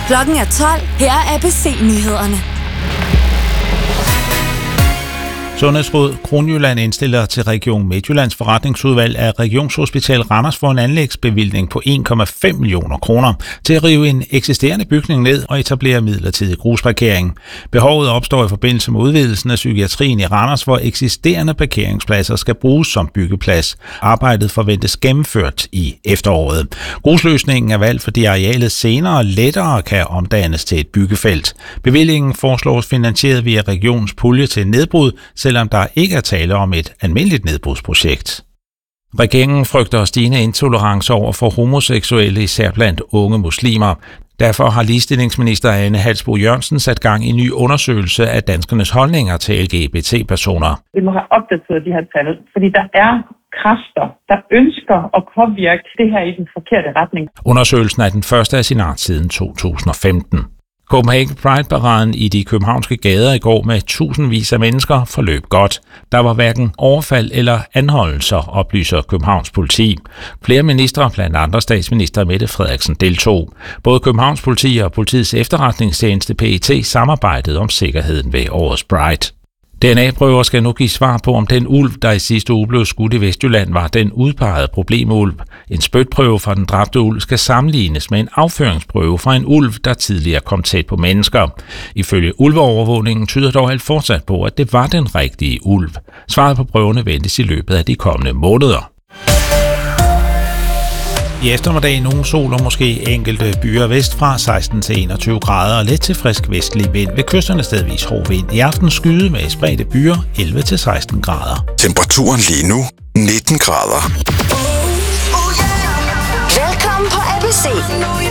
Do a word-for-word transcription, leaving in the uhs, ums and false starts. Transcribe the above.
Klokken er tolv. Her er A B C-nyhederne. Sundhedsråd Kronjylland indstiller til Region Midtjyllands forretningsudvalg, at Regionshospital Randers får en anlægsbevilling på en komma fem millioner kroner til at rive en eksisterende bygning ned og etablere midlertidig grusparkering. Behovet opstår i forbindelse med udvidelsen af psykiatrien i Randers, hvor eksisterende parkeringspladser skal bruges som byggeplads. Arbejdet forventes gennemført i efteråret. Grusløsningen er valgt, fordi arealet senere lettere kan omdannes til et byggefelt. Bevillingen foreslås finansieret via regionens pulje til nedbrud, selvom der ikke er tale om et almindeligt nedbrudsprojekt. Regeringen frygter stigende intolerance over for homoseksuelle, især blandt unge muslimer. Derfor har ligestillingsminister Ane Halsboe-Jørgensen sat gang i en ny undersøgelse af danskernes holdninger til L G B T-personer. Vi må have opdateret de her tal, fordi der er kræfter, der ønsker at påvirke det her i den forkerte retning. Undersøgelsen er den første af sin art siden to tusind og femten. Copenhagen Pride-paraden i de københavnske gader i går med tusindvis af mennesker forløb godt. Der var hverken overfald eller anholdelser, oplyser Københavns politi. Flere ministre, blandt andre statsminister Mette Frederiksen, deltog. Både Københavns politi og politiets efterretningstjeneste P E T samarbejdede om sikkerheden ved årets Pride. D N A-prøver skal nu give svar på, om den ulv, der i sidste uge blev skudt i Vestjylland, var den udpegede problemulv. En spytprøve fra den dræbte ulv skal sammenlignes med en afføringsprøve fra en ulv, der tidligere kom tæt på mennesker. Ifølge ulveovervågningen tyder dog alt fortsat på, at det var den rigtige ulv. Svaret på prøverne ventes i løbet af de kommende måneder. I eftermiddag nogle sol og måske enkelte byer vestfra seksten til enogtyve grader og let til frisk vestlig vind. Ved kysterne stedvis hård vind. I aften skyde med spredte byer elleve til seksten grader. Temperaturen lige nu nitten grader. Velkommen på A B C.